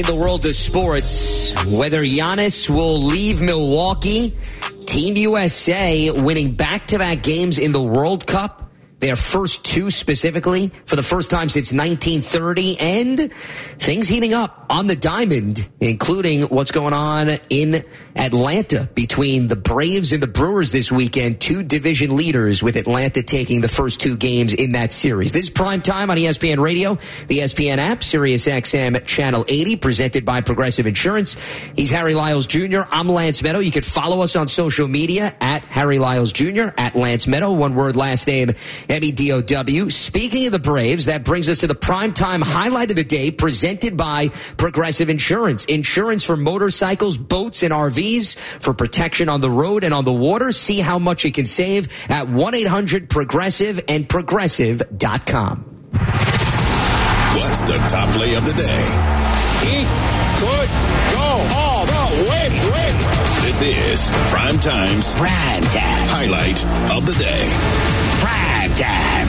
In the world of sports, whether Giannis will leave Milwaukee, Team USA winning back-to-back games in the World Cup, their first two specifically, for the first time since 1930, and things heating up on the diamond, including what's going on in Atlanta between the Braves and the Brewers this weekend, two division leaders with Atlanta taking the first two games in that series. This is Prime Time on ESPN Radio, the ESPN app, Sirius XM Channel 80, presented by Progressive Insurance. He's Harry Lyles Jr. I'm Lance Meadow. You can follow us on social media at Harry Lyles Jr., at Lance Meadow, one word, last name, MEDOW. Speaking of the Braves, that brings us to the primetime highlight of the day, presented by Progressive Insurance. Insurance for motorcycles, boats, and RVs for protection on the road and on the water. See how much you can save at 1-800-PROGRESSIVE and Progressive.com. What's the top play of the day? He could go all the way. This is Prime Time's Prime Time highlight of the day. Prime Time.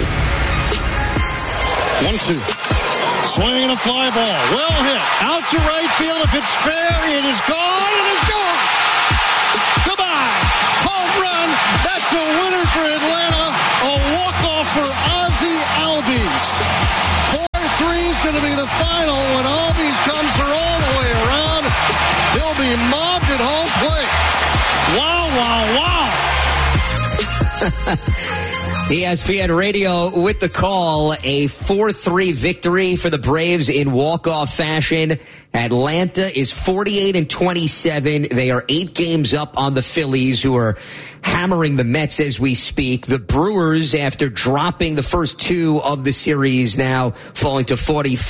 1-2. Swinging a fly ball. Well hit. Out to right field. If it's fair, it is gone. And it's gone. Goodbye. Home run. That's a winner for Atlanta. A walk-off for Ozzie Albies. 4-3 is going to be the final when Albies comes her all the way around. He'll be mobbed at home plate. Wow. ESPN Radio with the call, a 4-3 victory for the Braves in walk-off fashion. Atlanta is 48-27. They are 8 games up on the Phillies, who are hammering the Mets as we speak. The Brewers, after dropping the first two of the series, now falling to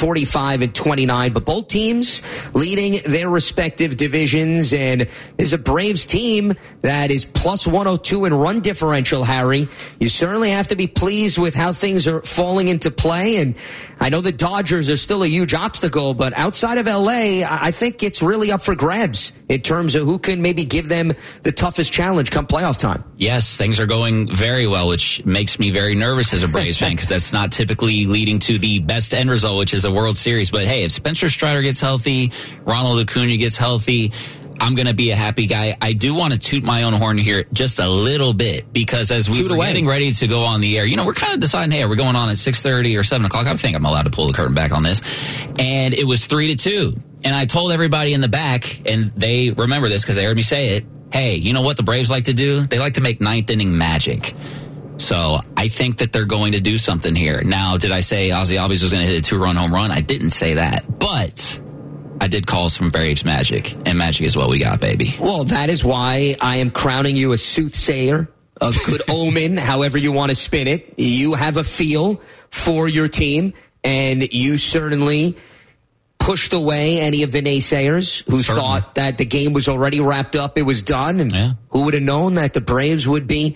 45-29. But both teams leading their respective divisions. And there's a Braves team that is plus 102 in run differential, Harry. You certainly have to be pleased with how things are falling into play. And I know the Dodgers are still a huge obstacle, but outside of L.A., I think it's really up for grabs in terms of who can maybe give them the toughest challenge come playoff time. Yes, things are going very well, which makes me very nervous as a Braves fan, because that's not typically leading to the best end result, which is a World Series. But hey, if Spencer Strider gets healthy, Ronald Acuna gets healthy, I'm going to be a happy guy. I do want to toot my own horn here just a little bit, because as we were getting ready to go on the air, we're kind of deciding, hey, are we going on at 6:30 or 7 o'clock? I think I'm allowed to pull the curtain back on this. And it was 3-2. And I told everybody in the back, and they remember this because they heard me say it, hey, you know what the Braves like to do? They like to make ninth inning magic. So I think that they're going to do something here. Now, did I say Ozzie Albies was going to hit a 2-run home run? I didn't say that. But I did call some Braves magic, and magic is what we got, baby. Well, that is why I am crowning you a soothsayer, a good omen, however you want to spin it. You have a feel for your team, and you certainly pushed away any of the naysayers who thought that the game was already wrapped up, it was done, and who would have known that the Braves would be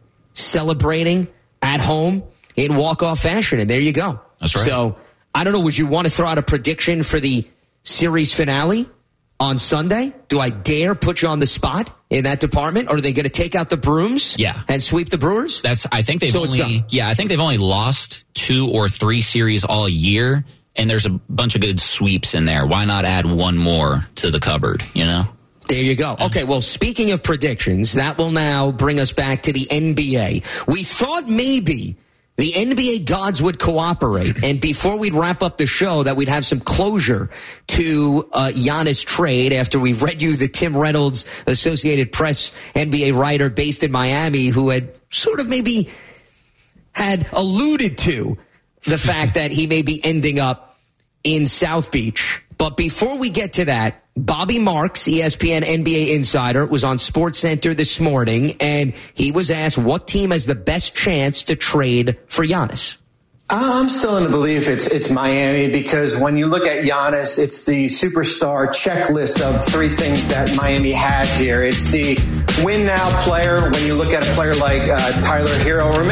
celebrating at home in walk-off fashion, and there you go. That's right. So, I don't know, would you want to throw out a prediction for the series finale on Sunday? Do I dare put you on the spot in that department? Or are they going to take out the brooms and sweep the Brewers? I think they've only lost 2 or 3 series all year, and there's a bunch of good sweeps in there. Why not add one more to the cupboard, There you go. Okay, well, speaking of predictions, that will now bring us back to the NBA. We thought maybe the NBA gods would cooperate, and before we'd wrap up the show, that we'd have some closure to Giannis trade after we read you the Tim Reynolds, Associated Press NBA writer based in Miami, who had sort of maybe had alluded to the fact that he may be ending up in South Beach. But before we get to that, Bobby Marks, ESPN NBA insider, was on SportsCenter this morning, and he was asked what team has the best chance to trade for Giannis. I'm still in the belief it's Miami, because when you look at Giannis, it's the superstar checklist of 3 things that Miami has here. It's the win now player when you look at a player like Tyler Hero.